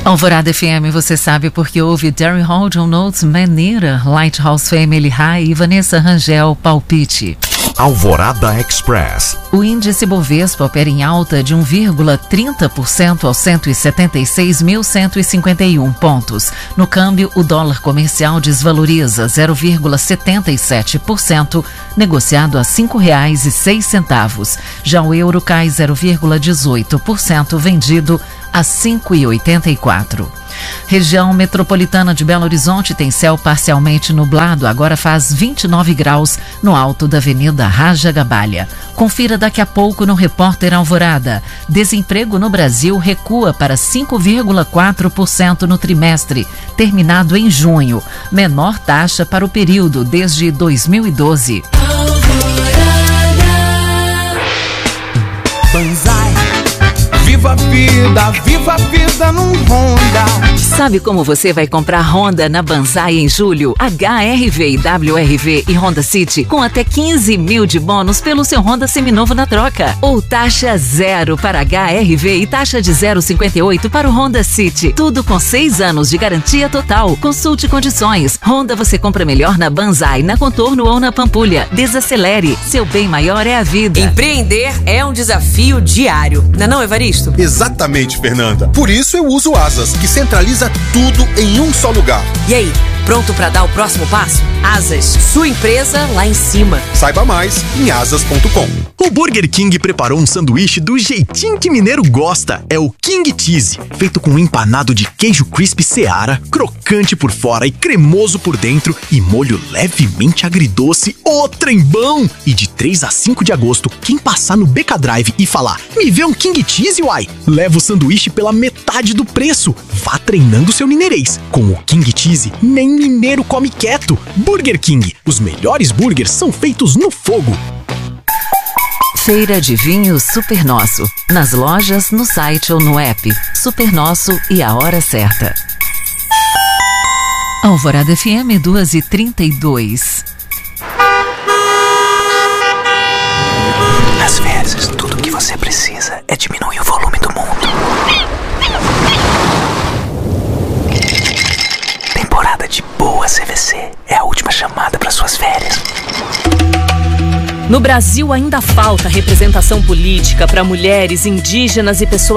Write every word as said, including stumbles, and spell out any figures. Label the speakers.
Speaker 1: Alvorada F M, você sabe porque houve Terry Hall, John Notes, Maneira, Lighthouse Family High e Vanessa Rangel, Palpite.
Speaker 2: Alvorada Express.
Speaker 1: O índice Bovespa opera em alta de um vírgula trinta por cento aos cento e setenta e seis mil cento e cinquenta e um pontos. No câmbio, o dólar comercial desvaloriza zero vírgula setenta e sete por cento, negociado a cinco reais e seis centavos. Já o euro cai zero vírgula dezoito por cento, vendido a cinco reais e oitenta e quatro centavos. Região metropolitana de Belo Horizonte tem céu parcialmente nublado, agora faz vinte e nove graus no alto da Avenida Raja Gabalha. Confira daqui a pouco no Repórter Alvorada. Desemprego no Brasil recua para cinco vírgula quatro por cento no trimestre, terminado em junho. Menor taxa para o período desde dois mil e doze.
Speaker 3: Banzai. Viva a vida, viva a vida num Honda.
Speaker 1: Sabe como você vai comprar Honda na Banzai em julho? H R V e W R V e Honda City com até quinze mil de bônus pelo seu Honda seminovo na troca. Ou taxa zero para H R V e taxa de zero vírgula cinquenta e oito para o Honda City. Tudo com seis anos de garantia total. Consulte condições. Honda você compra melhor na Banzai, na Contorno ou na Pampulha. Desacelere. Seu bem maior é a vida.
Speaker 4: Empreender é um desafio diário. Não é não, Evaristo?
Speaker 5: Exatamente, Fernanda. Por isso eu uso Asas, que centraliza tudo em um só lugar.
Speaker 4: E aí, pronto para dar o próximo passo? Asas, sua empresa lá em cima.
Speaker 5: Saiba mais em asas ponto com.
Speaker 6: O Burger King preparou um sanduíche do jeitinho que mineiro gosta. É o King Cheese, feito com um empanado de queijo crispy Seara, crocante por fora e cremoso por dentro e molho levemente agridoce. Ô, trem bom! E de três a cinco de agosto, quem passar no B K Drive e falar "Me vê um King Cheese, uai!", leva o sanduíche pela metade do preço. Vá treinando seu mineirês. Com o King Cheese, nem mineiro come quieto. Burger King, os melhores burgers são feitos no fogo.
Speaker 1: Feira de Vinho Super Nosso. Nas lojas, no site ou no app. Super Nosso e a hora certa. Alvorada F M, duas e trinta e dois.
Speaker 7: Nas férias, tudo o que você precisa é diminuir o volume do mundo. Temporada de boa C V C é a última chamada para suas férias.
Speaker 8: No Brasil ainda falta representação política para mulheres, indígenas e pessoas